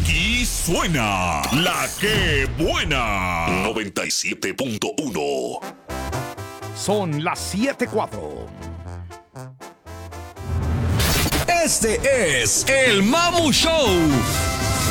Aquí suena La Que Buena 97.1. Son las 7:04. Este es el Mamu Show.